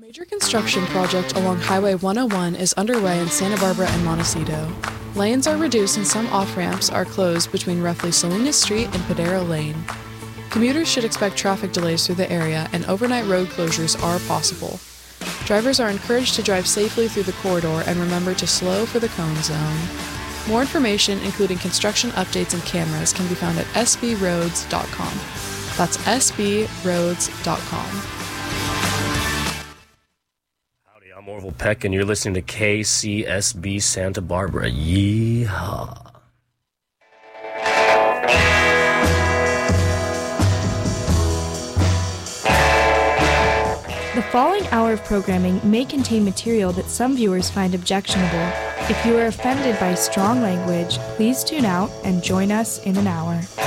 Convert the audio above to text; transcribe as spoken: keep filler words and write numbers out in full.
Major construction project along Highway one oh one is underway in Santa Barbara and Montecito. Lanes are reduced and some off-ramps are closed between roughly Salinas Street and Padero Lane. Commuters should expect traffic delays through the area and overnight road closures are possible. Drivers are encouraged to drive safely through the corridor and remember to slow for the cone zone. More information, including construction updates and cameras, can be found at s b roads dot com. That's s b roads dot com. I'm Orville Peck, and you're listening to K C S B Santa Barbara. Yeehaw. The following hour of programming may contain material that some viewers find objectionable. If you are offended by strong language, please tune out and join us in an hour.